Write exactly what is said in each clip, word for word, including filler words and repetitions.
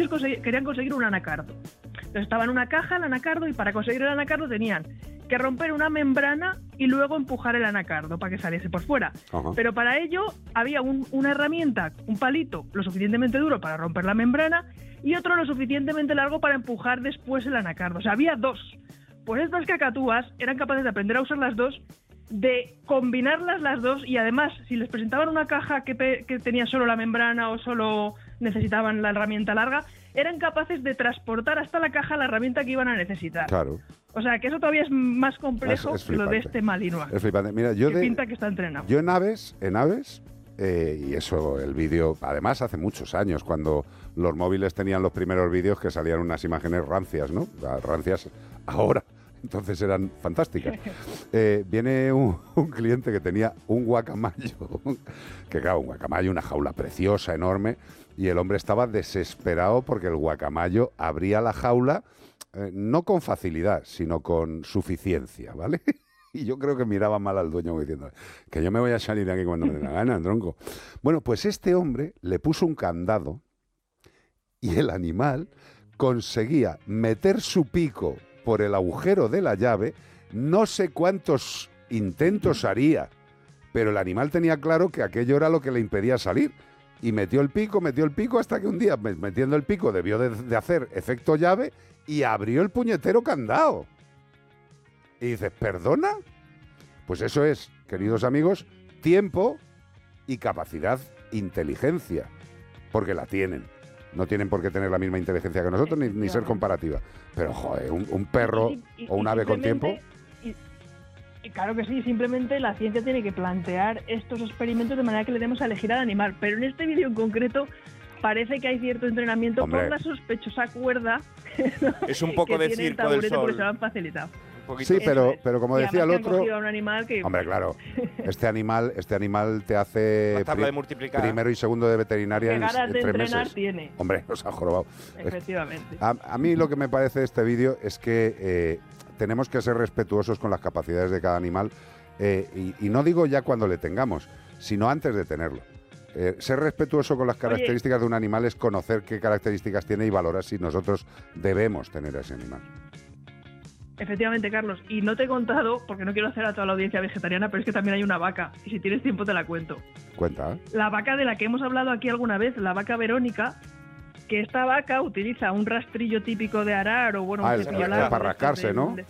conseguir, querían conseguir un anacardo. Entonces estaba en una caja el anacardo y para conseguir el anacardo tenían que romper una membrana y luego empujar el anacardo para que saliese por fuera. Ajá. Pero para ello había un, una herramienta, un palito lo suficientemente duro para romper la membrana y otro lo suficientemente largo para empujar después el anacardo. O sea, había dos. Pues estas cacatúas eran capaces de aprender a usar las dos, de combinarlas las dos y además, si les presentaban una caja que, pe- que tenía solo la membrana o solo necesitaban la herramienta larga, eran capaces de transportar hasta la caja la herramienta que iban a necesitar. Claro. O sea, que eso todavía es más complejo es, es que lo de este Malinois. Es flipante. Mira, yo que de, pinta que está entrenado. Yo en aves, en aves, eh, y eso, el vídeo, además hace muchos años, cuando los móviles tenían los primeros vídeos que salían unas imágenes rancias, ¿no? Rancias ahora. Entonces eran fantásticas. Eh, viene un, un cliente que tenía un guacamayo, que claro, un guacamayo, una jaula preciosa, enorme, y el hombre estaba desesperado porque el guacamayo abría la jaula, eh, no con facilidad, sino con suficiencia, ¿vale? Y yo creo que miraba mal al dueño diciendo que yo me voy a salir de aquí cuando me dé la gana, tronco. Bueno, pues este hombre le puso un candado y el animal conseguía meter su pico por el agujero de la llave. No sé cuántos intentos haría, pero el animal tenía claro que aquello era lo que le impedía salir. Y metió el pico, metió el pico, hasta que un día, metiendo el pico, debió de, de hacer efecto llave y abrió el puñetero candado. Y dices, ¿perdona? Pues eso es, queridos amigos, tiempo y capacidad, inteligencia, porque la tienen. No tienen por qué tener la misma inteligencia que nosotros, ni, ni ser comparativa. Pero, joder, un, un perro y, y, o un ave con tiempo... Y, y claro que sí, simplemente la ciencia tiene que plantear estos experimentos de manera que le demos a elegir al animal. Pero en este vídeo en concreto parece que hay cierto entrenamiento. Hombre, por la sospechosa cuerda. Es un poco de circo del sol. Porque se lo han facilitado. Sí, pero, pero como decía el otro... Un animal que... Hombre, claro, este animal este animal te hace pri- primero y segundo de veterinaria en, en de tres meses. Tiene. Hombre, nos ha jorobado. Efectivamente. A, a mí lo que me parece de este vídeo es que eh, tenemos que ser respetuosos con las capacidades de cada animal eh, y, y no digo ya cuando le tengamos, sino antes de tenerlo. Eh, ser respetuoso con las características Oye. de un animal es conocer qué características tiene y valorar si nosotros debemos tener a ese animal. Efectivamente, Carlos. Y no te he contado, porque no quiero hacer a toda la audiencia vegetariana, pero es que también hay una vaca. Y si tienes tiempo te la cuento. Cuenta. La vaca de la que hemos hablado aquí alguna vez, la vaca Verónica, que esta vaca utiliza un rastrillo típico de arar o bueno... Ah, un el, el, el para rascarse, de, ¿no? De,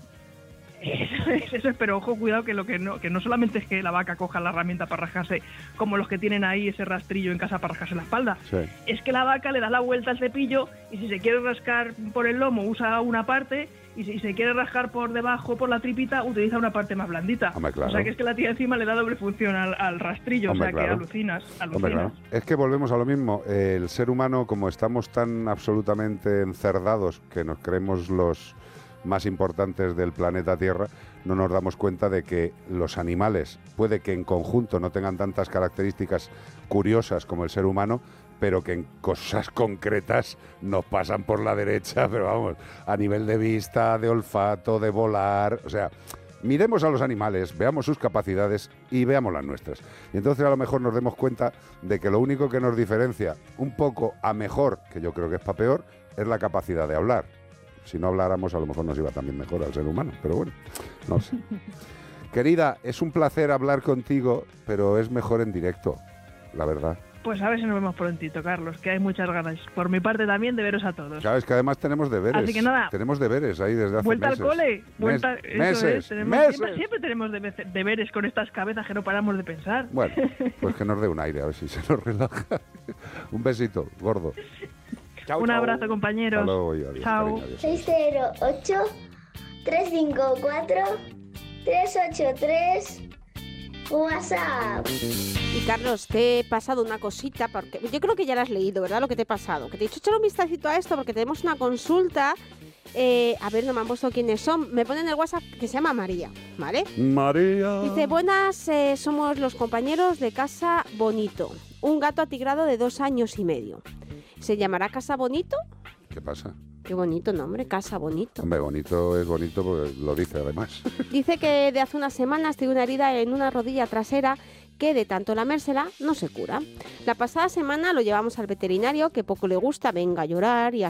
eso es, eso es, pero ojo, cuidado, que lo que no, que no solamente es que la vaca coja la herramienta para rascarse, como los que tienen ahí ese rastrillo en casa para rascarse la espalda. Sí. Es que la vaca le da la vuelta al cepillo y si se quiere rascar por el lomo usa una parte y si se quiere rascar por debajo, por la tripita, utiliza una parte más blandita. Hombre, claro. O sea que es que la tía encima le da doble función al, al rastrillo. Hombre, o sea claro. que alucinas, alucinas. Hombre, claro. Es que volvemos a lo mismo. El ser humano, como estamos tan absolutamente encerdados que nos creemos los más importantes del planeta Tierra, no nos damos cuenta de que los animales puede que en conjunto no tengan tantas características curiosas como el ser humano, pero que en cosas concretas nos pasan por la derecha, pero vamos, a nivel de vista, de olfato, de volar, o sea, miremos a los animales, veamos sus capacidades y veamos las nuestras. Y entonces a lo mejor nos demos cuenta de que lo único que nos diferencia un poco a mejor, que yo creo que es para peor, es la capacidad de hablar. Si no habláramos, a lo mejor nos iba también mejor al ser humano, pero bueno, no sé. Querida, es un placer hablar contigo, pero es mejor en directo, la verdad. Pues a ver si nos vemos prontito, Carlos, que hay muchas ganas. Por mi parte también de veros a todos. Claro, es que además tenemos deberes. Así que nada. Tenemos deberes ahí desde hace vuelta meses. Vuelta al cole. Vuelta, Mes, meses, es, tenemos, meses. Siempre, siempre tenemos deberes con estas cabezas que no paramos de pensar. Bueno, pues que nos dé un aire, a ver si se nos relaja. Un besito, gordo. Chao, un chao. Abrazo, compañeros. Hasta luego y adiós. Chao. Cariño, adiós. seis cero ocho, tres cinco cuatro, tres ocho tres WhatsApp. Y Carlos, te he pasado una cosita, porque yo creo que ya la has leído, ¿verdad? Lo que te he pasado. Que te he dicho, echar un vistacito a esto porque tenemos una consulta. Eh, a ver, no me han puesto quiénes son. Me ponen en el WhatsApp que se llama María, ¿vale? María. Dice, buenas, eh, somos los compañeros de Casa Bonito. Un gato atigrado de dos años y medio. ¿Se llamará Casa Bonito? ¿Qué pasa? Qué bonito nombre, Casa Bonito. Hombre, bonito es bonito porque lo dice además. Dice que de hace unas semanas tiene una herida en una rodilla trasera que de tanto lamérsela no se cura. La pasada semana lo llevamos al veterinario, que poco le gusta, venga a llorar y a